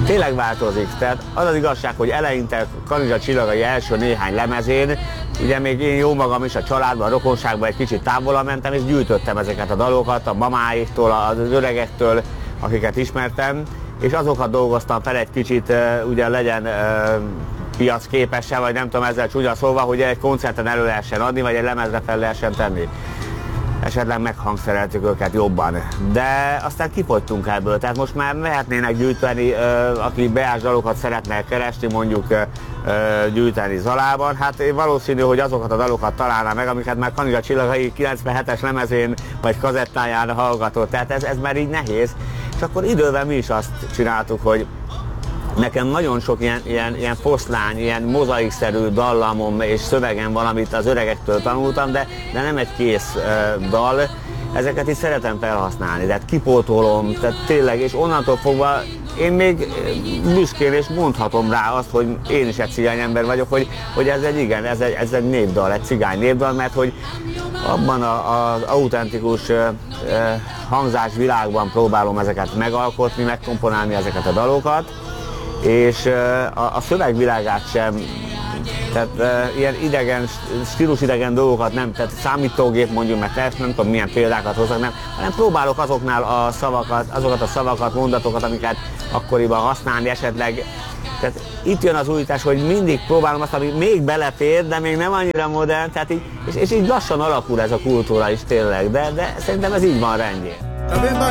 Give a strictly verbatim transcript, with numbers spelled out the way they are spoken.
tényleg változik. Tehát az az igazság, hogy eleinte Kanizsa Csillagai első néhány lemezén, ugye még én jó magam is a családban, a rokonságban egy kicsit távolabb mentem, és gyűjtöttem ezeket a dalokat, a mamáiktól, az öregektől, akiket ismertem, és azokat dolgoztam fel egy kicsit, ugye legyen piacképesen, vagy nem tudom ezzel csúnya szóval, hogy egy koncerten elő lehessen adni, vagy egy lemezre fel lehessen tenni. Esetleg meghangszereltük őket jobban. De aztán kifogytunk ebből, tehát most már lehetnének gyűjteni, aki beás dalokat szeretne keresni, mondjuk gyűjteni Zalában. Hát valószínű, hogy azokat a dalokat találná meg, amiket már Kanizsa Csillagai kilencvenhetes lemezén vagy kazettáján hallgatott. Tehát ez, ez már így nehéz. És akkor idővel mi is azt csináltuk, hogy nekem nagyon sok ilyen, ilyen, ilyen foszlány, ilyen mozaikszerű dallamom és szövegem van, amit az öregektől tanultam, de, de nem egy kész uh, dal. Ezeket is szeretem felhasználni, tehát kipótolom, tehát tényleg, és onnantól fogva én még büszkén és mondhatom rá azt, hogy én is egy cigány ember vagyok, hogy, hogy ez egy igen, ez egy, ez egy népdal, egy cigány népdal, mert hogy abban az autentikus uh, uh, hangzásvilágban próbálom ezeket megalkotni, megkomponálni ezeket a dalokat, és uh, a, a szövegvilágát sem, tehát uh, ilyen idegen, stílusidegen dolgokat nem, tehát számítógép mondjuk, mert ezt nem tudom milyen példákat hozzak, nem, hanem próbálok azoknál a szavakat, azokat a szavakat, mondatokat, amiket akkoriban használni esetleg. Tehát itt jön az újítás, hogy mindig próbálom azt, ami még belefér, de még nem annyira modern, tehát így, és, és így lassan alakul ez a kultúra is tényleg, de, de szerintem ez így van rendjén.